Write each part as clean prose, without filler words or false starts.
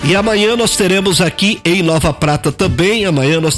E amanhã nós teremos aqui em Nova Prata também,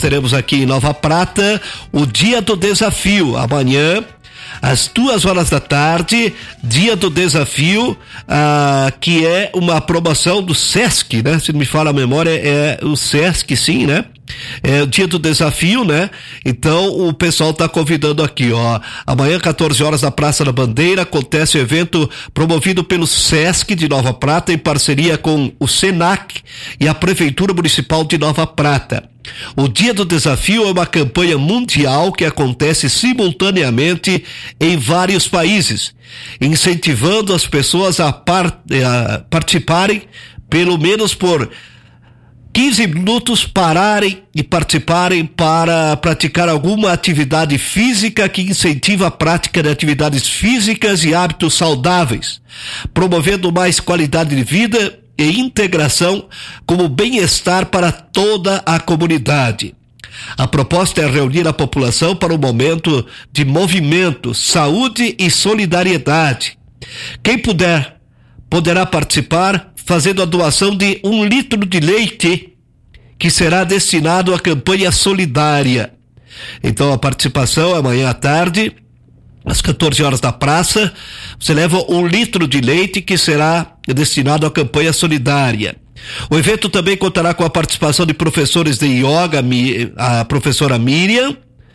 o Dia do Desafio. Amanhã, às 14h, Dia do Desafio, que é uma promoção do Sesc, né? Se não me falha a memória, é o Sesc, sim, né? É o Dia do Desafio, né? Então o pessoal tá convidando aqui, ó. Amanhã, 14h, na Praça da Bandeira, acontece o evento promovido pelo Sesc de Nova Prata em parceria com o Senac e a Prefeitura Municipal de Nova Prata. O Dia do Desafio é uma campanha mundial que acontece simultaneamente em vários países, incentivando as pessoas a participarem, pelo menos por 15 minutos, pararem e participarem para praticar alguma atividade física que incentiva a prática de atividades físicas e hábitos saudáveis, promovendo mais qualidade de vida e integração como bem-estar para toda a comunidade. A proposta é reunir a população para um momento de movimento, saúde e solidariedade. Quem puder, poderá participar fazendo a doação de 1 litro de leite, que será destinado à campanha solidária. Então a participação é amanhã à tarde, às 14h, na praça. Você leva 1 litro de leite que será destinado à campanha solidária. O evento também contará com a participação de professores de yoga, a professora Miriam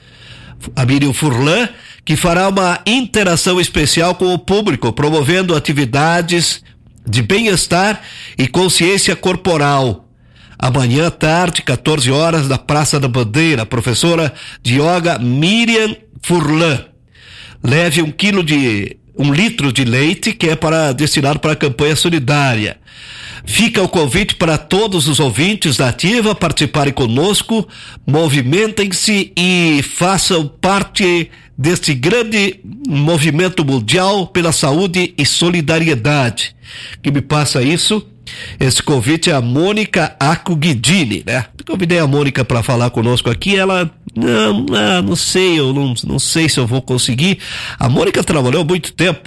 Furlan, que fará uma interação especial com o público, promovendo atividades de bem-estar e consciência corporal. Amanhã à tarde, 14h, na Praça da Bandeira, a professora de yoga Miriam Furlan. Leve 1 litro de leite, que é destinado para a campanha solidária. Fica o convite para todos os ouvintes da Ativa participarem conosco, movimentem-se e façam parte deste grande movimento mundial pela saúde e solidariedade. Quem me passa isso, esse convite é a Mônica Acuguidini, né? Convidei a Mônica para falar conosco aqui, ela, não sei, eu não sei se eu vou conseguir. A Mônica trabalhou muito tempo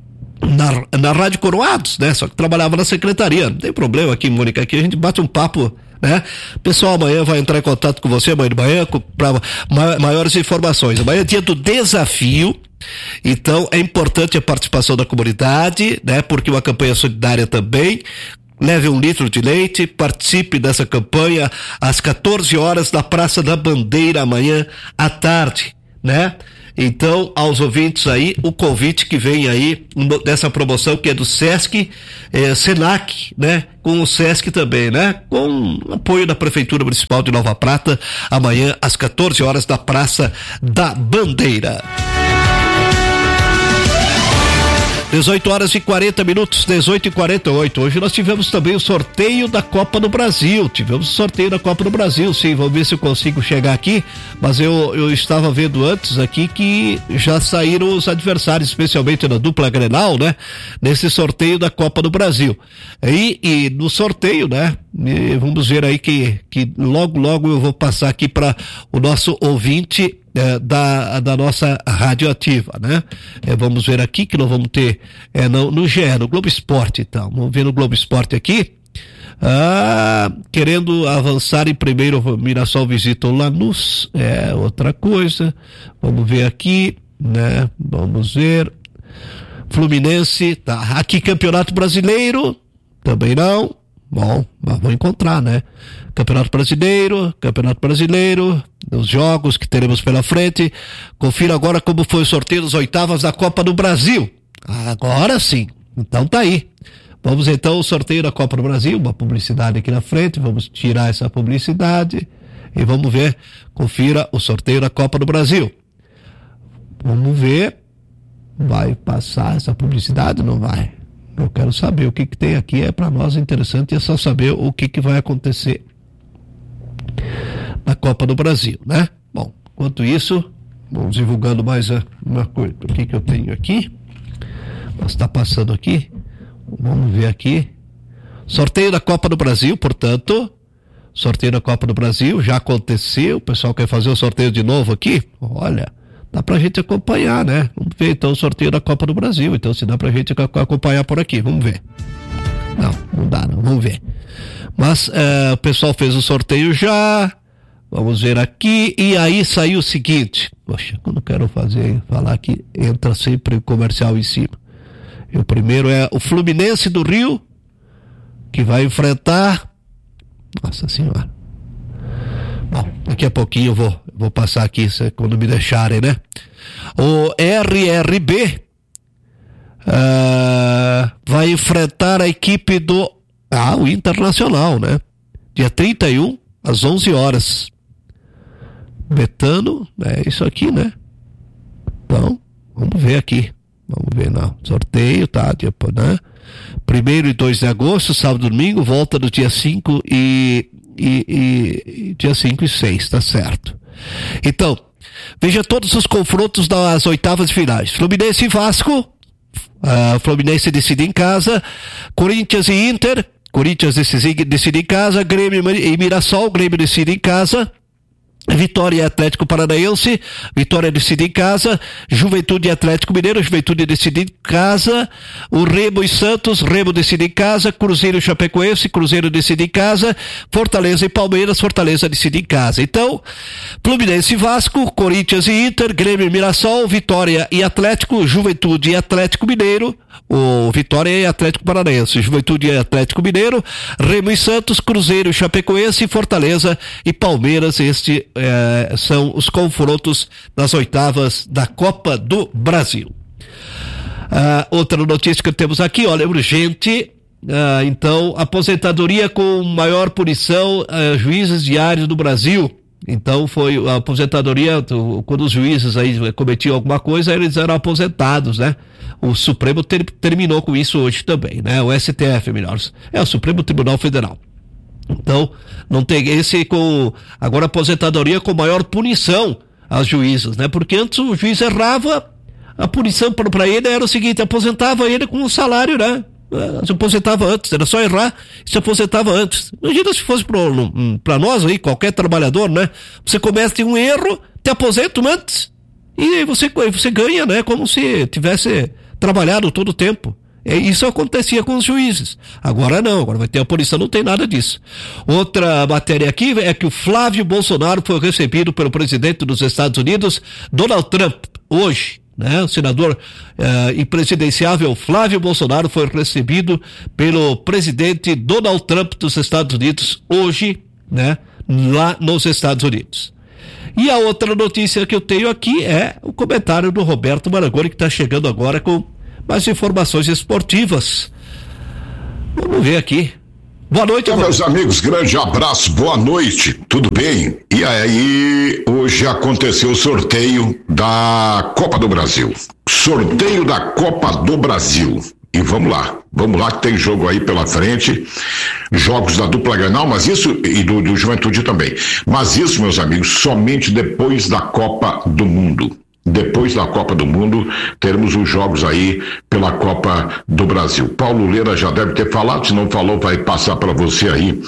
na Rádio Coroados, né? Só que trabalhava na secretaria. Não tem problema aqui, Mônica, aqui a gente bate um papo, né? O pessoal amanhã vai entrar em contato com você amanhã de manhã para maiores informações. Amanhã é Dia do Desafio, então é importante a participação da comunidade, né? Porque uma campanha solidária também. Leve 1 litro de leite, participe dessa campanha às 14h, na Praça da Bandeira, amanhã à tarde, né? Então, aos ouvintes aí, o convite que vem aí dessa promoção que é do Sesc, Senac, né? Com o Sesc também, né? Com apoio da Prefeitura Municipal de Nova Prata, amanhã às 14h, na Praça da Bandeira. 18h40, 18h48. Hoje nós tivemos também o sorteio da Copa do Brasil. Sim, vamos ver se eu consigo chegar aqui. Mas eu estava vendo antes aqui que já saíram os adversários, especialmente na dupla Grenal, né? Nesse sorteio da Copa do Brasil. E no sorteio, né? Vamos ver aí que logo eu vou passar aqui para o nosso ouvinte da nossa Rádio Ativa, né? Vamos ver aqui que nós vamos ter no GE, no Globo Esporte, então. Vamos ver no Globo Esporte aqui. Querendo avançar em primeiro, o Mirassol visita o Lanús, outra coisa. Vamos ver aqui, né? Vamos ver. Fluminense, tá. Aqui Campeonato Brasileiro, também não. Bom, mas vamos encontrar, né? Campeonato Brasileiro, os jogos que teremos pela frente. Confira agora como foi o sorteio das oitavas da Copa do Brasil. Agora sim, então tá aí. Vamos então ao sorteio da Copa do Brasil, uma publicidade aqui na frente, vamos tirar essa publicidade e vamos ver, confira o sorteio da Copa do Brasil. Vamos ver, vai passar essa publicidade ou não vai? Eu quero saber o que tem aqui, é para nós interessante, é só saber o que vai acontecer na Copa do Brasil, né? Bom, enquanto isso, vamos divulgando mais uma coisa. O que eu tenho aqui? Está passando aqui. Vamos ver aqui. Sorteio da Copa do Brasil, portanto. Sorteio da Copa do Brasil já aconteceu. O pessoal quer fazer o sorteio de novo aqui? Olha, dá pra gente acompanhar, né? Vamos ver então o sorteio da Copa do Brasil. Então, se dá pra gente acompanhar por aqui, vamos ver. Não dá não. vamos ver. Mas o pessoal fez o sorteio já, vamos ver aqui, e aí saiu o seguinte, poxa, quando quero falar aqui, entra sempre o comercial em cima. E o primeiro é o Fluminense do Rio, que vai enfrentar, nossa senhora, bom, daqui a pouquinho eu vou passar aqui, quando me deixarem, né? O RRB vai enfrentar a equipe do o Internacional, né? Dia 31, às 11 horas. Betano, é isso aqui, né? Então, vamos ver aqui. Vamos ver, não. Sorteio, tá? Tipo, né? 1º e 2 de agosto, sábado e domingo, volta no dia 5 dia 5 e 6, tá certo. Então, veja todos os confrontos das oitavas de finais. Fluminense e Vasco. Fluminense decide em casa. Corinthians e Inter. Corinthians decide em casa. Grêmio e Mirassol. Grêmio decide em casa. Vitória e Atlético Paranaense, Vitória decide em casa. Juventude e Atlético Mineiro, Juventude decide em casa. O Remo e Santos, Remo decide em casa. Cruzeiro e Chapecoense, Cruzeiro decide em casa. Fortaleza e Palmeiras, Fortaleza decide em casa. Então, Fluminense e Vasco, Corinthians e Inter, Grêmio e Mirassol, Vitória e Atlético, Juventude e Atlético Mineiro, o Vitória e Atlético Paranaense, Juventude e Atlético Mineiro, Remo e Santos, Cruzeiro e Chapecoense, Fortaleza e Palmeiras. Este são os confrontos das oitavas da Copa do Brasil. Outra notícia que temos aqui, olha, urgente. Então, aposentadoria com maior punição, juízes diários do Brasil. Então foi a aposentadoria, quando os juízes aí cometiam alguma coisa, eles eram aposentados, né? O Supremo terminou com isso hoje também, né? O STF, melhor. O Supremo Tribunal Federal. Então, não tem agora aposentadoria com maior punição aos juízes, né? Porque antes o juiz errava, a punição para ele era o seguinte, aposentava ele com um salário, né? Se aposentava antes, era só errar e se aposentava antes. Imagina se fosse para nós aí, qualquer trabalhador, né? Você comete um erro, te aposentam antes e você ganha, né? Como se tivesse trabalhado todo o tempo. Isso acontecia com os juízes. Agora não, agora vai ter a punição, não tem nada disso. Outra matéria aqui é que o Flávio Bolsonaro foi recebido pelo presidente dos Estados Unidos, Donald Trump, hoje, né? O senador e presidenciável Flávio Bolsonaro foi recebido pelo presidente Donald Trump dos Estados Unidos hoje, né? Lá nos Estados Unidos. E a outra notícia que eu tenho aqui é o comentário do Roberto Marangoni, que está chegando agora com mais informações esportivas. Vamos ver aqui. Boa noite, meus amigos, grande abraço, boa noite, tudo bem? E aí, hoje aconteceu o sorteio da Copa do Brasil. Sorteio da Copa do Brasil. E vamos lá que tem jogo aí pela frente, jogos da dupla Grenal, mas isso, e do Juventude também. Mas isso, meus amigos, somente depois da Copa do Mundo. Depois da Copa do Mundo, teremos os jogos aí pela Copa do Brasil. Paulo Leira já deve ter falado, se não falou, vai passar para você aí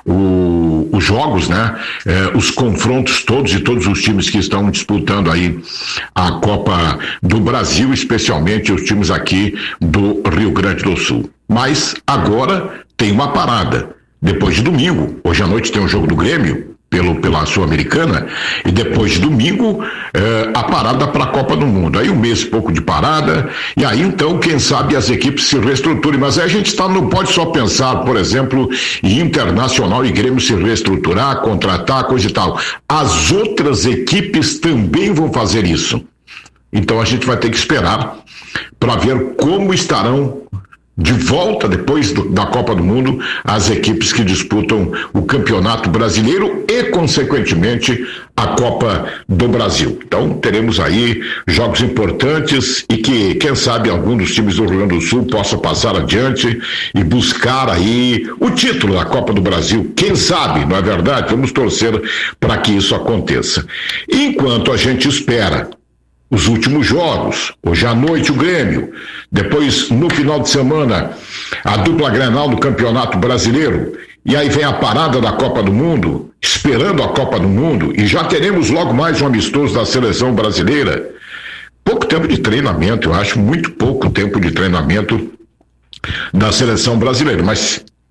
os jogos, né? Os confrontos todos e todos os times que estão disputando aí a Copa do Brasil, especialmente os times aqui do Rio Grande do Sul. Mas agora tem uma parada. Depois de domingo, hoje à noite tem um jogo do Grêmio, pela Sul-Americana, e depois de domingo a parada para a Copa do Mundo. Aí um mês e pouco de parada, e aí então, quem sabe as equipes se reestruturem, mas aí a gente não pode só pensar, por exemplo, em Internacional e Grêmio se reestruturar, contratar, coisa e tal. As outras equipes também vão fazer isso. Então a gente vai ter que esperar para ver como estarão de volta, depois da Copa do Mundo, as equipes que disputam o Campeonato Brasileiro e, consequentemente, a Copa do Brasil. Então, teremos aí jogos importantes e que, quem sabe, algum dos times do Rio Grande do Sul possa passar adiante e buscar aí o título da Copa do Brasil. Quem sabe, não é verdade? Vamos torcer para que isso aconteça. Enquanto a gente espera os últimos jogos, hoje à noite o Grêmio, depois no final de semana a dupla Grenal do Campeonato Brasileiro, e aí vem a parada da Copa do Mundo, esperando a Copa do Mundo, e já teremos logo mais um amistoso da seleção brasileira. Pouco tempo de treinamento, eu acho muito pouco tempo de treinamento da seleção brasileira, mas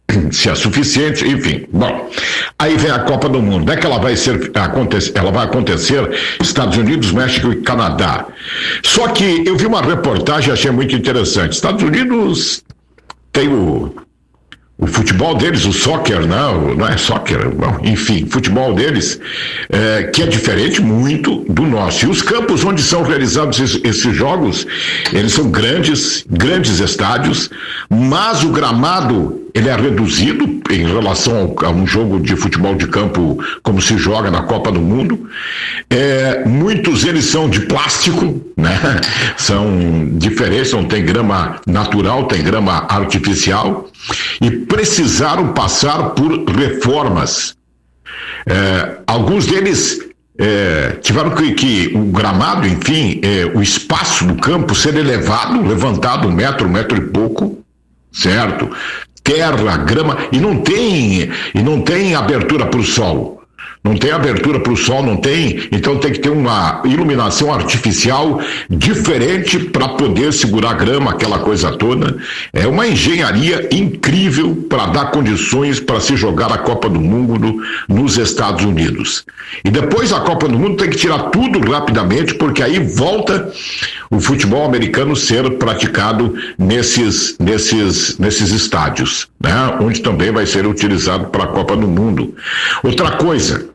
se é suficiente, enfim. Bom, aí vem a Copa do Mundo. Não é que ela vai acontecer Estados Unidos, México e Canadá. Só que eu vi uma reportagem e achei muito interessante. Estados Unidos tem o futebol deles, o soccer, não é soccer, bom, enfim, futebol deles, que é diferente muito do nosso. E os campos onde são realizados esses jogos, eles são grandes estádios, mas o gramado, ele é reduzido em relação a um jogo de futebol de campo como se joga na Copa do Mundo. Muitos eles são de plástico, né? São diferentes, não tem grama natural, tem grama artificial, e precisaram passar por reformas. Alguns deles tiveram que o gramado, enfim, o espaço do campo ser levantado 1 metro e pouco, certo? Terra, grama, e não tem abertura para o sol. Não tem abertura para o sol, então tem que ter uma iluminação artificial diferente para poder segurar a grama, aquela coisa toda. É uma engenharia incrível para dar condições para se jogar a Copa do Mundo nos Estados Unidos. E depois a Copa do Mundo tem que tirar tudo rapidamente, porque aí volta o futebol americano ser praticado nesses estádios, né? Onde também vai ser utilizado para a Copa do Mundo. Outra coisa,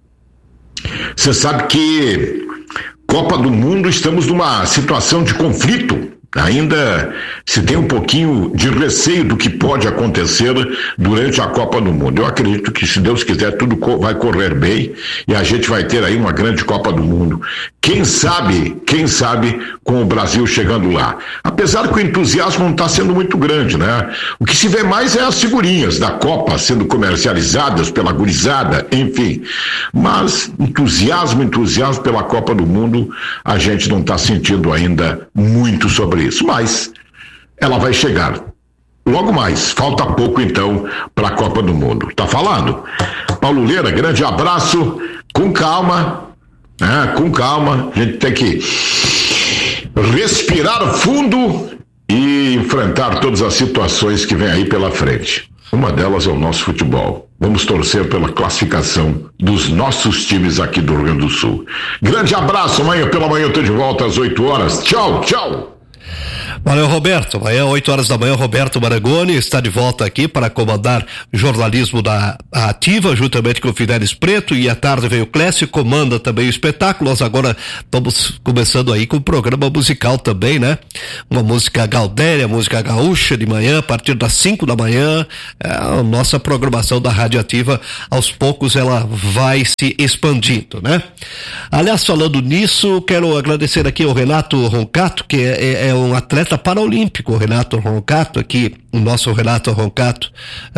você sabe que Copa do Mundo estamos numa situação de conflito. Ainda se tem um pouquinho de receio do que pode acontecer durante a Copa do Mundo. Eu acredito que, se Deus quiser, tudo vai correr bem e a gente vai ter aí uma grande Copa do Mundo. Quem sabe com o Brasil chegando lá. Apesar que o entusiasmo não está sendo muito grande, né? O que se vê mais é as figurinhas da Copa sendo comercializadas pela gurizada, enfim. Mas entusiasmo pela Copa do Mundo, a gente não está sentindo ainda muito sobre isso, mas ela vai chegar logo mais. Falta pouco então para a Copa do Mundo. Tá falando? Paulo Leira, grande abraço, com calma, com calma. A gente tem que respirar fundo e enfrentar todas as situações que vem aí pela frente. Uma delas é o nosso futebol. Vamos torcer pela classificação dos nossos times aqui do Rio Grande do Sul. Grande abraço, pela manhã eu tô de volta às 8 horas. Tchau, tchau. Valeu, Roberto. Amanhã, 8 horas da manhã, Roberto Marangoni está de volta aqui para comandar jornalismo da Ativa, juntamente com o Fidelis Preto, e à tarde vem o Clécio, comanda também o espetáculo. Nós agora estamos começando aí com o programa musical também, né? Uma música gaudéria, música gaúcha de manhã, a partir das 5 da manhã, a nossa programação da Rádio Ativa, aos poucos ela vai se expandindo, né? Aliás, falando nisso, quero agradecer aqui ao Renato Roncato, que é um atleta paraolímpico, o Renato Roncato, aqui, o nosso Renato Roncato,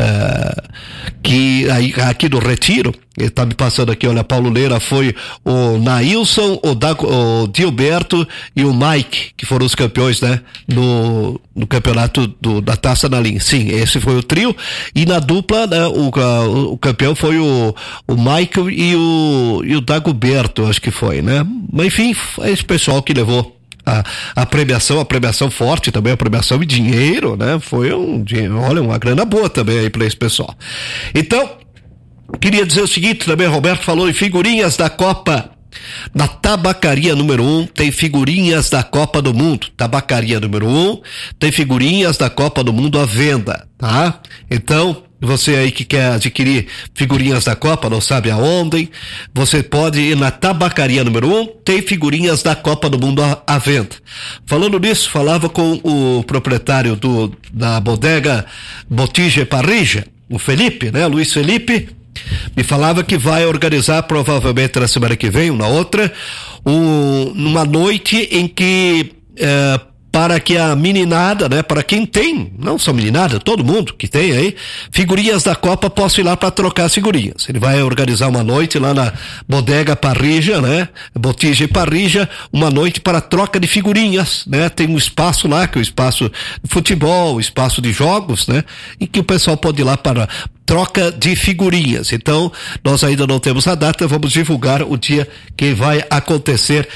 que aqui do Retiro, ele tá me passando aqui, olha, Paulo Leira, foi o Nailson, o Gilberto e o Mike, que foram os campeões, né, no campeonato da Taça na Linha. Sim, esse foi o trio, e na dupla, né, o campeão foi o Michael e o Dagoberto, acho que foi, né, mas enfim, é esse pessoal que levou a premiação forte também, a premiação em dinheiro, né? Foi uma grana boa também aí para esse pessoal. Então, queria dizer o seguinte também, Roberto falou em figurinhas da Copa. Na Tabacaria número 1 tem figurinhas da Copa do Mundo. Tabacaria número 1 tem figurinhas da Copa do Mundo à venda, tá? Então, você aí que quer adquirir figurinhas da Copa, não sabe aonde, você pode ir na Tabacaria número 1, tem figurinhas da Copa do Mundo à venda. Falando nisso, falava com o proprietário da bodega Botija e Parrilla, o Felipe, né? Luiz Felipe, me falava que vai organizar provavelmente na semana que vem, ou na outra, numa noite em que para que a meninada, né, para quem tem, não só meninada, todo mundo que tem aí, figurinhas da Copa, possa ir lá para trocar as figurinhas. Ele vai organizar uma noite lá na bodega Parrilla, né, Botija e Parrilla, uma noite para troca de figurinhas, né, tem um espaço lá, que é o espaço de futebol, espaço de jogos, né, em que o pessoal pode ir lá para troca de figurinhas. Então, nós ainda não temos a data, vamos divulgar o dia que vai acontecer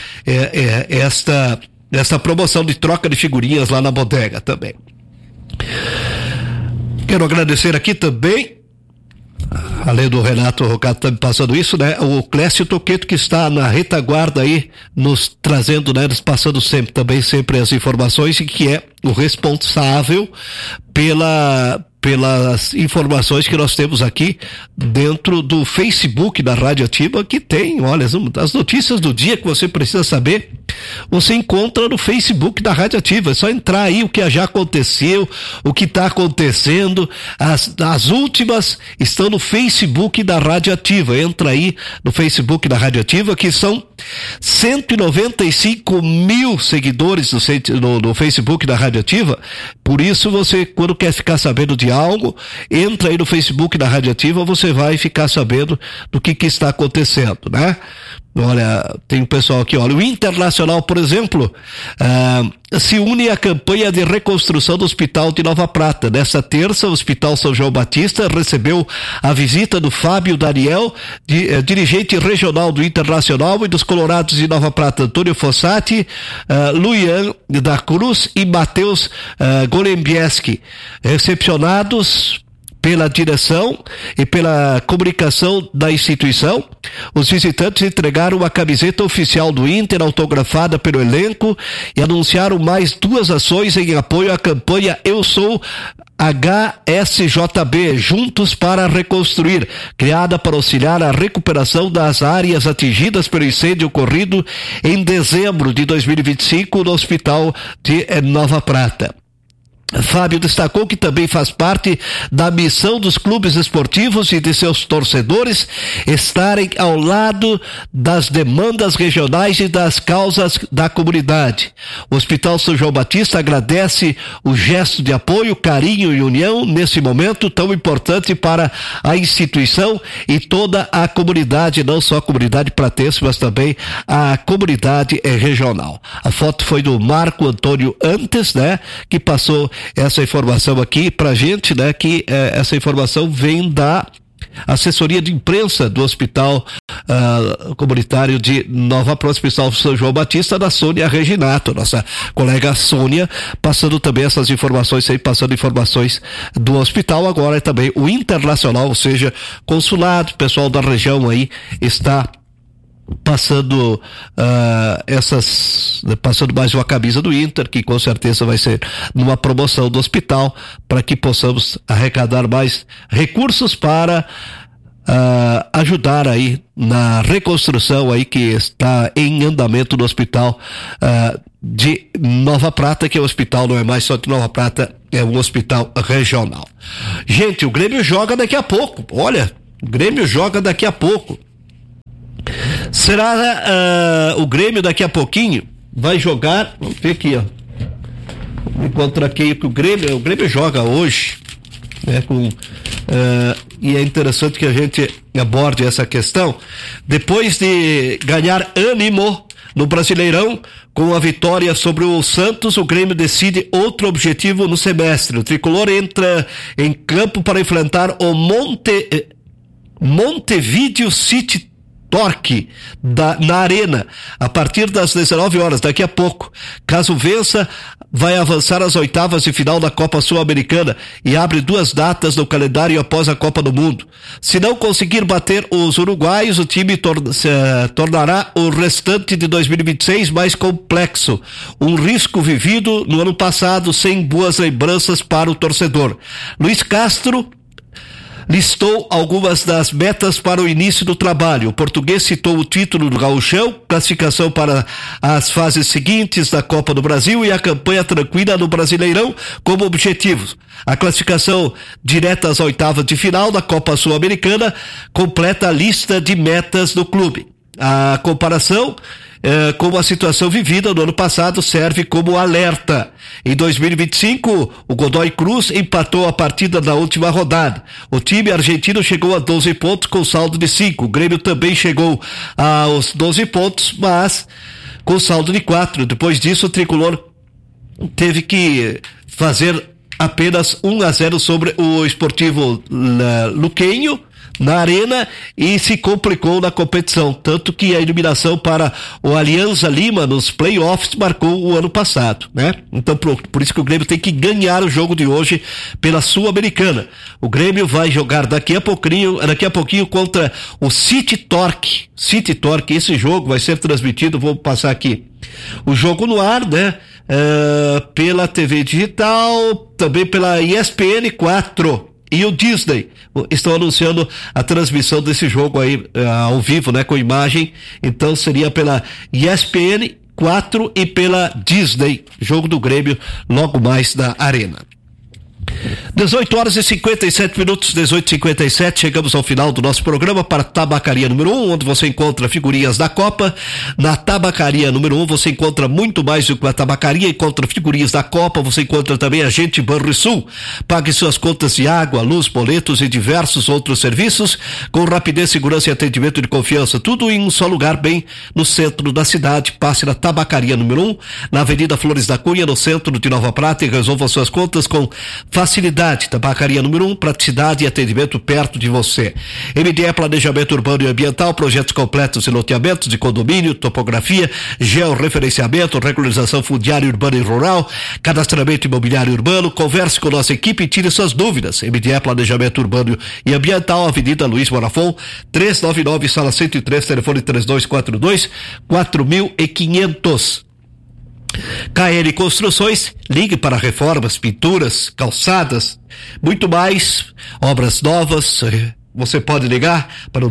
esta promoção de troca de figurinhas lá na bodega também. Quero agradecer aqui também, além do Renato Rocato tá me passando isso, né? O Clécio Toqueto, que está na retaguarda aí, nos trazendo, né? Nos passando sempre as informações, e que é o responsável pelas informações que nós temos aqui dentro do Facebook da Rádio Ativa, que tem, olha, as notícias do dia que você precisa saber, você encontra no Facebook da Rádio Ativa. É só entrar aí, o que já aconteceu, o que está acontecendo, as últimas estão no Facebook da Rádio Ativa. Entra aí no Facebook da Rádio Ativa, que são 195 mil seguidores no Facebook da Rádio Ativa. Por isso, você, quando quer ficar sabendo de algo, entra aí no Facebook da Rádio Ativa, você vai ficar sabendo do que está acontecendo, né? Olha, tem um pessoal aqui, olha, o Internacional, por exemplo, se une à campanha de reconstrução do Hospital de Nova Prata. Nesta terça, o Hospital São João Batista recebeu a visita do Fábio Daniel, dirigente regional do Internacional, e dos Colorados de Nova Prata, Antônio Fossati, Luian da Cruz e Matheus Golembieski, recepcionados pela direção e pela comunicação da instituição. Os visitantes entregaram uma camiseta oficial do Inter, autografada pelo elenco, e anunciaram mais 2 ações em apoio à campanha Eu Sou HSJB, Juntos para Reconstruir, criada para auxiliar a recuperação das áreas atingidas pelo incêndio ocorrido em dezembro de 2025 no Hospital de Nova Prata. Fábio destacou que também faz parte da missão dos clubes esportivos e de seus torcedores estarem ao lado das demandas regionais e das causas da comunidade. O Hospital São João Batista agradece o gesto de apoio, carinho e união nesse momento tão importante para a instituição e toda a comunidade, não só a comunidade pratense, mas também a comunidade regional. A foto foi do Marco Antônio Antes, né, que passou essa informação aqui pra gente, né, que essa informação vem da assessoria de imprensa do Hospital Comunitário de Nova Prata, Hospital São João Batista, da Sônia Reginato, nossa colega Sônia, passando também essas informações aí, passando informações do hospital. Agora também o Internacional, ou seja, consulado, pessoal da região aí está passando passando mais uma camisa do Inter, que com certeza vai ser numa promoção do hospital, para que possamos arrecadar mais recursos para ajudar aí na reconstrução aí que está em andamento no hospital de Nova Prata, que é o hospital não é mais só de Nova Prata, é um hospital regional. Gente, o Grêmio joga daqui a pouco, olha, o Grêmio joga daqui a pouco. Será o Grêmio daqui a pouquinho vai jogar, vamos ver aqui, ó, contra quem que o Grêmio joga hoje, né, e é interessante que a gente aborde essa questão. Depois de ganhar ânimo no Brasileirão com a vitória sobre o Santos, o Grêmio decide outro objetivo no semestre. O tricolor entra em campo para enfrentar o Montevideo City Torque na Arena, a partir das 19 horas, daqui a pouco. Caso vença, vai avançar às oitavas de final da Copa Sul-Americana e abre 2 datas no calendário após a Copa do Mundo. Se não conseguir bater os uruguaios, o time tornará o restante de 2026 mais complexo. Um risco vivido no ano passado sem boas lembranças para o torcedor. Luiz Castro listou algumas das metas para o início do trabalho. O português citou o título do Gauchão, classificação para as fases seguintes da Copa do Brasil e a campanha tranquila no Brasileirão como objetivos. A classificação direta às oitavas de final da Copa Sul-Americana completa a lista de metas do clube. A comparação com a situação vivida no ano passado serve como alerta. Em 2025, o Godoy Cruz empatou a partida da última rodada. O time argentino chegou a 12 pontos com saldo de 5. O Grêmio também chegou aos 12 pontos, mas com saldo de 4. Depois disso, o tricolor teve que fazer apenas 1-0 sobre o Esportivo Luquenho na Arena e se complicou na competição, tanto que a eliminação para o Alianza Lima nos playoffs marcou o ano passado, né? Então por isso que o Grêmio tem que ganhar o jogo de hoje pela Sul-Americana. O Grêmio vai jogar daqui a pouquinho contra o City Torque. Esse jogo vai ser transmitido, vou passar aqui o jogo no ar, né? Pela TV digital, também pela ESPN 4 e o Disney estão anunciando a transmissão desse jogo aí ao vivo, né, com imagem. Então seria pela ESPN 4 e pela Disney, jogo do Grêmio logo mais na Arena. 18h57, 18h57, chegamos ao final do nosso programa para Tabacaria número 1, onde você encontra figurinhas da Copa. Na Tabacaria número 1 você encontra muito mais do que a tabacaria, encontra figurinhas da Copa, você encontra também Agente Banrisul. Pague suas contas de água, luz, boletos e diversos outros serviços com rapidez, segurança e atendimento de confiança, tudo em um só lugar, bem no centro da cidade. Passe na Tabacaria número 1, na Avenida Flores da Cunha, no centro de Nova Prata, e resolva suas contas com facilidade. Tabacaria número 1, praticidade e atendimento perto de você. MDE Planejamento Urbano e Ambiental, projetos completos e loteamentos de condomínio, topografia, georreferenciamento, regularização fundiária urbana e rural, cadastramento imobiliário urbano. Converse com nossa equipe e tire suas dúvidas. MDE Planejamento Urbano e Ambiental, Avenida Luiz Bonafont, 399, sala 103, telefone 3242-4500. KL Construções, ligue para reformas, pinturas, calçadas, muito mais, obras novas. Você pode ligar para o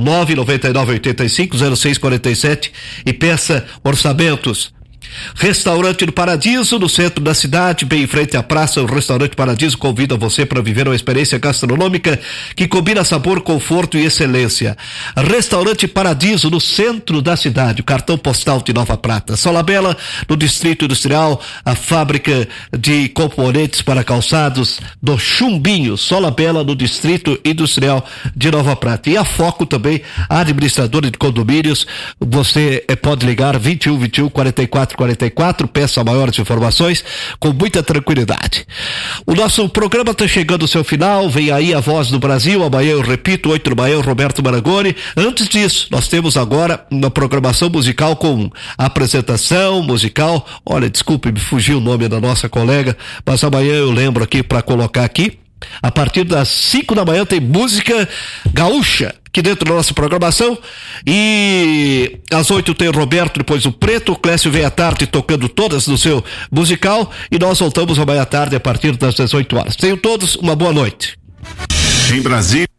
999-85-0647 e peça orçamentos. Restaurante do Paradiso, no centro da cidade, bem em frente à praça. O Restaurante Paradiso convida você para viver uma experiência gastronômica que combina sabor, conforto e excelência. Restaurante Paradiso, no centro da cidade, o cartão postal de Nova Prata. Solabela, no Distrito Industrial, a fábrica de componentes para calçados do Chumbinho. Solabela, no Distrito Industrial de Nova Prata. E a Foco também, a administradora de condomínios. Você pode ligar 21-44-44, peça maiores informações com muita tranquilidade. O nosso programa está chegando ao seu final, vem aí a Voz do Brasil, amanhã eu repito, 8 da manhã, Roberto Marangoni. Antes disso, nós temos agora uma programação musical com apresentação musical, olha, desculpe, me fugiu o nome da nossa colega, mas amanhã eu lembro aqui para colocar aqui. A partir das 5 da manhã tem música gaúcha aqui dentro da nossa programação, e às 8 tem o Roberto, depois o Preto. O Clécio vem à tarde tocando todas no seu musical, e nós voltamos amanhã à tarde a partir das 18 horas. Tenham todos uma boa noite. Em Brasília.